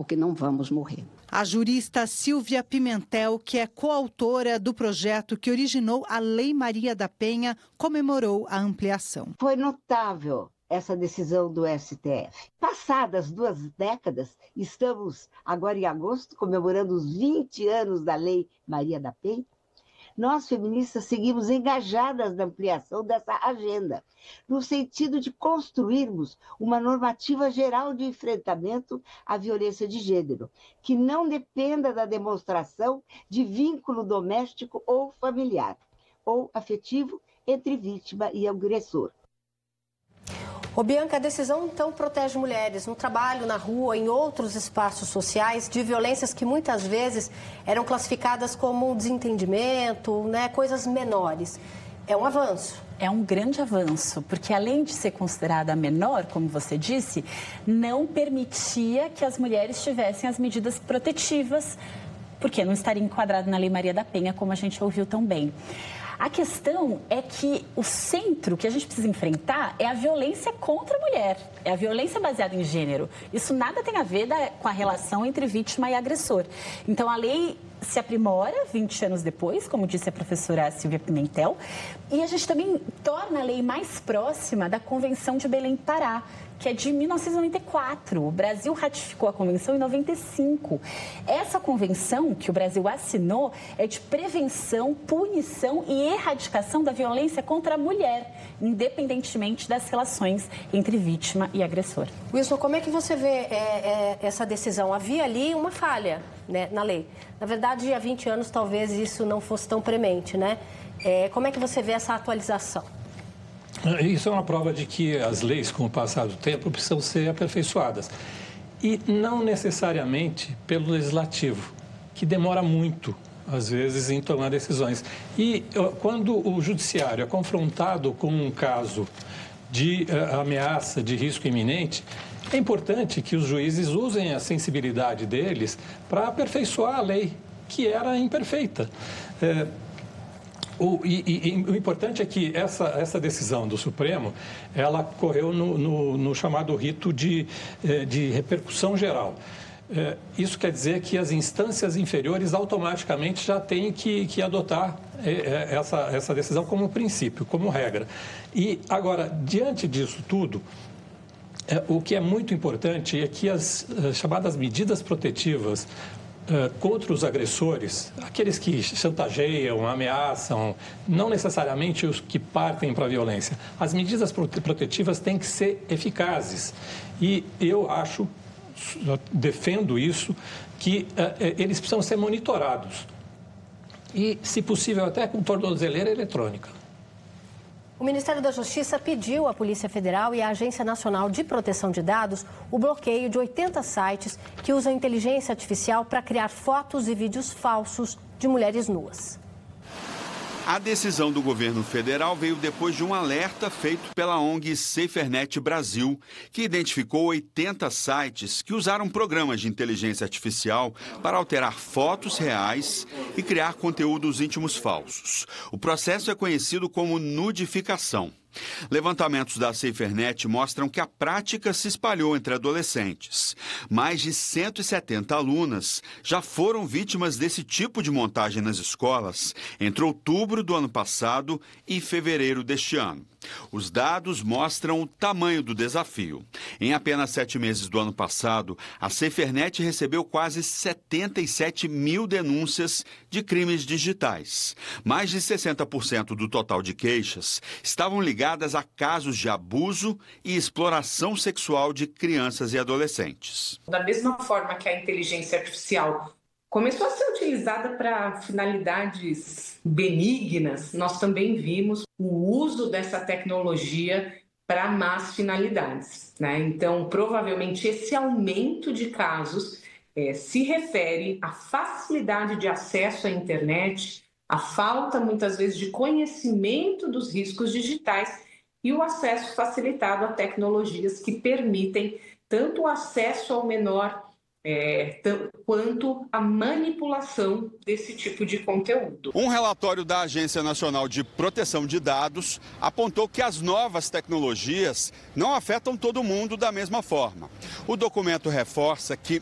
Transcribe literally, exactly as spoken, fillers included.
porque não vamos morrer. A jurista Silvia Pimentel, que é coautora do projeto que originou a Lei Maria da Penha, comemorou a ampliação. Foi notável essa decisão do S T F. Passadas duas décadas, estamos agora em agosto comemorando os vinte anos da Lei Maria da Penha. Nós, feministas, seguimos engajadas na ampliação dessa agenda, no sentido de construirmos uma normativa geral de enfrentamento à violência de gênero, que não dependa da demonstração de vínculo doméstico ou familiar, ou afetivo entre vítima e agressor. Ô Bianca, a decisão então protege mulheres no trabalho, na rua, em outros espaços sociais, de violências que muitas vezes eram classificadas como desentendimento, né, coisas menores. É um avanço. É um grande avanço, porque além de ser considerada menor, como você disse, não permitia que as mulheres tivessem as medidas protetivas, porque não estaria enquadrado na Lei Maria da Penha, como a gente ouviu tão bem. A questão é que o centro que a gente precisa enfrentar é a violência contra a mulher, é a violência baseada em gênero. Isso nada tem a ver da, com a relação entre vítima e agressor. Então, a lei se aprimora vinte anos depois, como disse a professora Silvia Pimentel, e a gente também torna a lei mais próxima da Convenção de Belém do Pará, que é de mil novecentos e noventa e quatro. O Brasil ratificou a convenção em noventa e cinco. Essa convenção que o Brasil assinou é de prevenção, punição e erradicação da violência contra a mulher, independentemente das relações entre vítima e agressor. Wilson, como é que você vê é, é, essa decisão? Havia ali uma falha, né, na lei. Na verdade, há vinte anos talvez isso não fosse tão premente, né? É, como é que você vê essa atualização? Isso é uma prova de que as leis, com o passar do tempo, precisam ser aperfeiçoadas. E não necessariamente pelo legislativo, que demora muito, às vezes, em tomar decisões. E quando o judiciário é confrontado com um caso de uh, ameaça, de risco iminente, é importante que os juízes usem a sensibilidade deles para aperfeiçoar a lei, que era imperfeita. É, O, e, e, o importante é que essa, essa decisão do Supremo, ela correu no, no, no chamado rito de, de repercussão geral. Isso quer dizer que as instâncias inferiores automaticamente já têm que, que adotar essa, essa decisão como princípio, como regra. E, agora, diante disso tudo, o que é muito importante é que as chamadas medidas protetivas contra os agressores, aqueles que chantageiam, ameaçam, não necessariamente os que partem para a violência. As medidas protetivas têm que ser eficazes. E eu acho, defendo isso, que uh, eles precisam ser monitorados. E, se possível, até com tornozeleira eletrônica. O Ministério da Justiça pediu à Polícia Federal e à Agência Nacional de Proteção de Dados o bloqueio de oitenta sites que usam inteligência artificial para criar fotos e vídeos falsos de mulheres nuas. A decisão do governo federal veio depois de um alerta feito pela O N G SaferNet Brasil, que identificou oitenta sites que usaram programas de inteligência artificial para alterar fotos reais e criar conteúdos íntimos falsos. O processo é conhecido como nudificação. Levantamentos da SaferNet mostram que a prática se espalhou entre adolescentes. Mais de cento e setenta alunas já foram vítimas desse tipo de montagem nas escolas entre outubro do ano passado e fevereiro deste ano. Os dados mostram o tamanho do desafio. Em apenas sete meses do ano passado, a SaferNet recebeu quase setenta e sete mil denúncias de crimes digitais. Mais de sessenta por cento do total de queixas estavam ligadas a casos de abuso e exploração sexual de crianças e adolescentes. Da mesma forma que a inteligência artificial começou a ser utilizada para finalidades benignas, nós também vimos o uso dessa tecnologia para más finalidades, né? Então, provavelmente, esse aumento de casos é, se refere à facilidade de acesso à internet, à falta, muitas vezes, de conhecimento dos riscos digitais e o acesso facilitado a tecnologias que permitem tanto o acesso ao menor É, quanto a manipulação desse tipo de conteúdo. Um relatório da Agência Nacional de Proteção de Dados apontou que as novas tecnologias não afetam todo mundo da mesma forma. O documento reforça que,